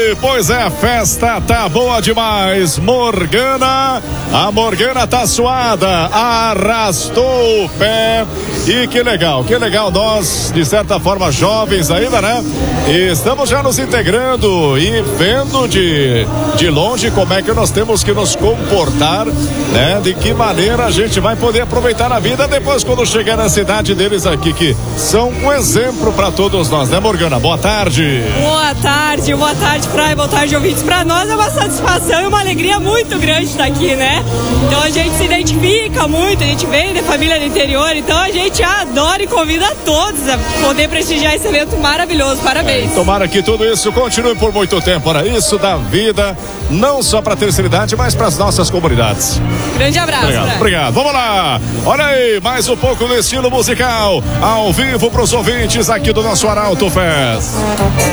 Pois é, a festa tá boa demais. Morgana, a Morgana tá suada, arrastou o pé. E que legal nós, de certa forma, jovens ainda, né? E estamos já nos integrando e vendo de longe como é que nós temos que nos comportar, né? De que maneira a gente vai poder aproveitar a vida depois quando chegar na cidade deles aqui, que são um exemplo para todos nós, né, Morgana? Boa tarde. Boa tarde, Praia, boa tarde, ouvintes. Para nós é uma satisfação e uma alegria muito grande estar aqui, né? Então a gente se identifica muito, a gente vem da família do interior, então a gente adora e convida a todos a poder prestigiar esse evento maravilhoso. Parabéns. Tomara que tudo isso continue por muito tempo. Para isso dá vida, não só para a terceira idade, mas para as nossas comunidades. Grande abraço. Obrigado. Vamos lá. Olha aí, mais um pouco do estilo musical ao vivo para os ouvintes aqui do nosso Arauto Fest.